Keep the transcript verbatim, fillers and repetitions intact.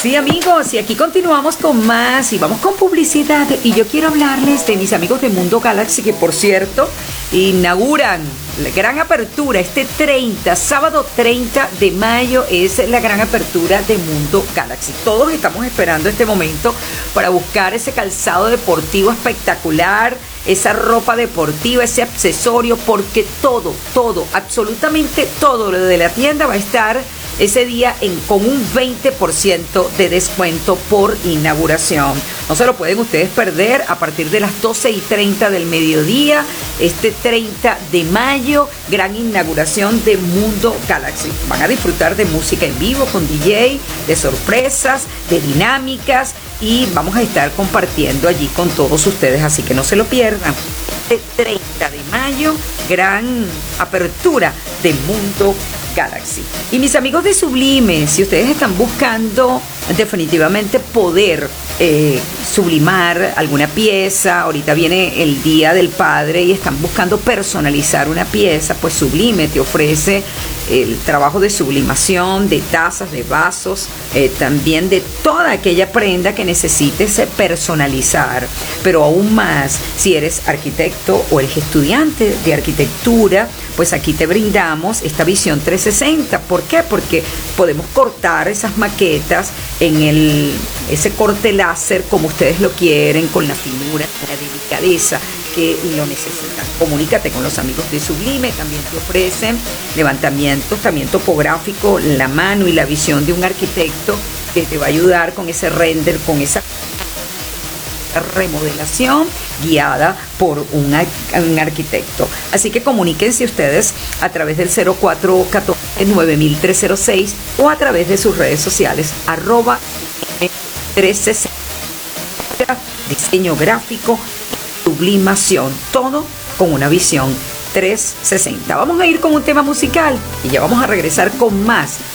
Sí, amigos, y aquí continuamos con más y vamos con publicidad. Y yo quiero hablarles de mis amigos de Mundo Galaxy, que por cierto inauguran la gran apertura este treinta, sábado treinta de mayo es la gran apertura de Mundo Galaxy. Todos estamos esperando este momento para buscar ese calzado deportivo espectacular, esa ropa deportiva, ese accesorio, porque todo, todo, absolutamente todo lo de la tienda va a estar ese día en, con un veinte por ciento de descuento por inauguración. No se lo pueden ustedes perder a partir de las doce y treinta del mediodía, este treinta de mayo, gran inauguración de Mundo Galaxy. Van a disfrutar de música en vivo con D J, de sorpresas, de dinámicas, y vamos a estar compartiendo allí con todos ustedes, así que no se lo pierdan. Este treinta de mayo, gran apertura de Mundo Galaxy. Y mis amigos de Sublime, si ustedes están buscando definitivamente poder eh, sublimar alguna pieza, ahorita viene el Día del Padre y están buscando personalizar una pieza, pues Sublime te ofrece el trabajo de sublimación, de tazas, de vasos, eh, también de toda aquella prenda que necesites personalizar. Pero aún más, si eres arquitecto o eres estudiante de arquitectura, pues aquí te brindamos esta visión trescientos sesenta. ¿Por qué? Porque podemos cortar esas maquetas en el, ese corte láser como ustedes lo quieren, con la finura, con la delicadeza que lo necesitan. Comunícate con los amigos de Sublime, también te ofrecen levantamientos, también topográfico, la mano y la visión de un arquitecto que te va a ayudar con ese render, con esa remodelación guiada por un, un arquitecto. Así que comuníquense ustedes a través del cero cuatro uno cuatro nueve mil tres cero seis o a través de sus redes sociales arroba trescientos sesenta, diseño gráfico, sublimación, todo con una visión trescientos sesenta. Vamos a ir con un tema musical y ya vamos a regresar con más